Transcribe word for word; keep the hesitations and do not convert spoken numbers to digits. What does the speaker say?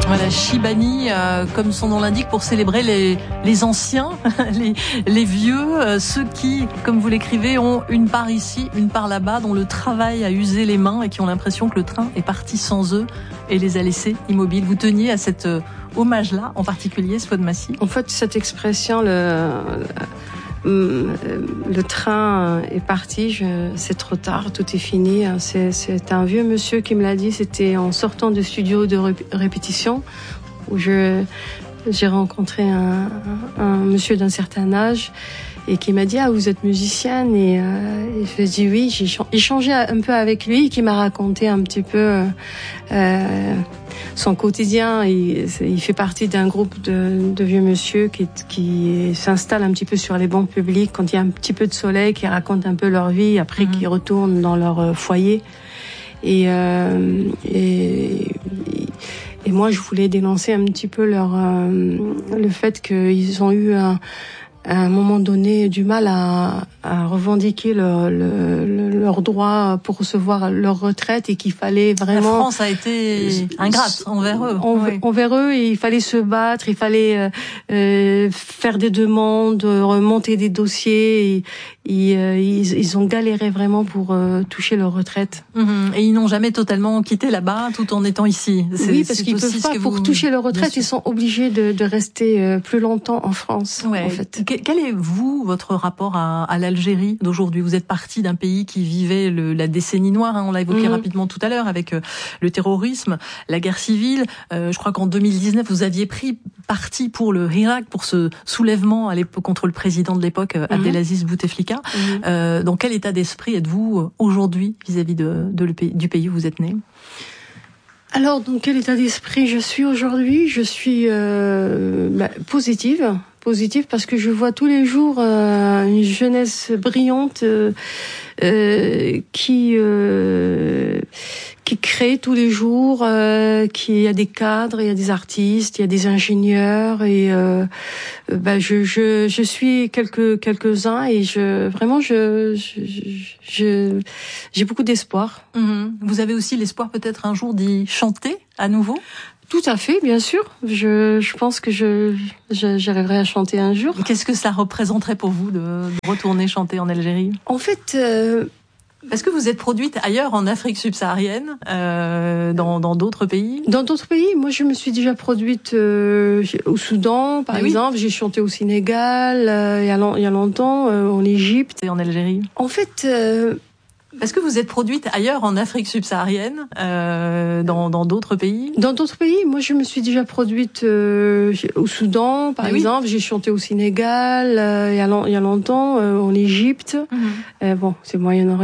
Voilà, Shibani, euh, comme son nom l'indique, pour célébrer les, les anciens, les, les vieux, euh, ceux qui, comme vous l'écrivez, ont une part ici, une part là-bas, dont le travail a usé les mains et qui ont l'impression que le train est parti sans eux et les a laissés immobiles. Vous teniez à cet euh, hommage-là, en particulier, Swan Massy? En fait, cette expression, le, le, le train est parti, je, c'est trop tard, tout est fini. C'est, c'est un vieux monsieur qui me l'a dit, c'était en sortant du studio de répétition où je, j'ai rencontré un, un monsieur d'un certain âge et qui m'a dit « Ah, vous êtes musicienne ?» et, euh, et je lui ai dit oui, j'ai échangé un peu avec lui, qui m'a raconté un petit peu euh, son quotidien. Il, il fait partie d'un groupe de, de vieux monsieur qui, qui s'installe un petit peu sur les bancs publics quand il y a un petit peu de soleil, qui racontent un peu leur vie, après mmh. qui retournent dans leur foyer. Et, euh, et, et moi, je voulais dénoncer un petit peu leur, euh, le fait qu'ils ont eu un à un moment donné du mal à, à revendiquer leur, leur, leur droit pour recevoir leur retraite et qu'il fallait vraiment... La France a été ingrate envers eux. En, oui. Envers eux, et il fallait se battre, il fallait euh, faire des demandes, remonter des dossiers. Et, et, euh, ils, ils ont galéré vraiment pour euh, toucher leur retraite. Mmh. Et ils n'ont jamais totalement quitté là-bas tout en étant ici. C'est, oui, parce qu'ils peuvent pas, pour vous... toucher leur retraite, ils sont obligés de, de rester euh, plus longtemps en France, ouais. en fait. Quel est, vous, votre rapport à, à l'Algérie d'aujourd'hui? Vous êtes parti d'un pays qui vivait le, la décennie noire, hein, on l'a évoqué mmh. rapidement tout à l'heure, avec euh, le terrorisme, la guerre civile. Euh, je crois qu'en deux mille dix-neuf, vous aviez pris parti pour le Hirak, pour ce soulèvement à l'époque, contre le président de l'époque, euh, Abdelaziz mmh. Bouteflika. Mmh. Euh, dans quel état d'esprit êtes-vous aujourd'hui vis-à-vis de, de le pays, du pays où vous êtes né? Alors, dans quel état d'esprit je suis aujourd'hui? Je suis euh, bah, positive. Positive parce que je vois tous les jours euh, une jeunesse brillante euh, euh, qui euh, qui crée tous les jours, euh, qui il y a des cadres, il y a des artistes, il y a des ingénieurs et euh, bah je je je suis quelques quelques-uns et je vraiment je je, je j'ai beaucoup d'espoir. Mmh. Vous avez aussi l'espoir peut-être un jour d'y chanter à nouveau? Tout à fait, bien sûr. Je, je pense que je, je, j'arriverai à chanter un jour. Qu'est-ce que ça représenterait pour vous de, de retourner chanter en Algérie? En fait, euh... est-ce que vous êtes produite ailleurs en Afrique subsaharienne, euh, dans, dans d'autres pays? Dans d'autres pays, moi je me suis déjà produite euh, au Soudan, par Mais exemple. Oui. J'ai chanté au Sénégal, euh, il y a, il y a longtemps, euh, en Égypte et en Algérie. En fait. Euh... Est-ce que vous êtes produite ailleurs en Afrique subsaharienne, euh, dans dans d'autres pays? Dans d'autres pays, moi je me suis déjà produite euh, au Soudan, par Mais exemple. Oui. J'ai chanté au Sénégal, euh, il y a, il y a longtemps, euh, en Égypte. Mmh. Euh, bon, c'est Moyen-Orient.